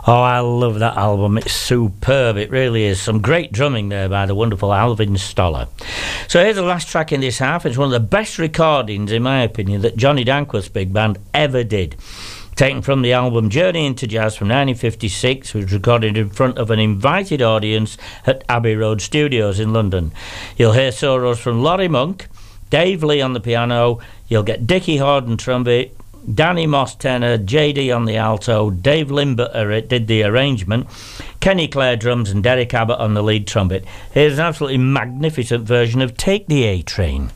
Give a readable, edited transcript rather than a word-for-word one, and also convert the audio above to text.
Oh, I love that album. It's superb. It really is. Some great drumming there by the wonderful Alvin Stoller. So here's the last track in this half. It's one of the best recordings, in my opinion, that Johnny Danquith's big band ever did. Taken from the album Journey into Jazz from 1956, which was recorded in front of an invited audience at Abbey Road Studios in London. You'll hear solos from Laurie Monk, Dave Lee on the piano, you'll get Dickie Horden trumpet, Danny Moss tenor, JD on the alto, Dave Limburger did the arrangement, Kenny Clare drums and Derek Abbott on the lead trumpet. Here's an absolutely magnificent version of Take the A Train.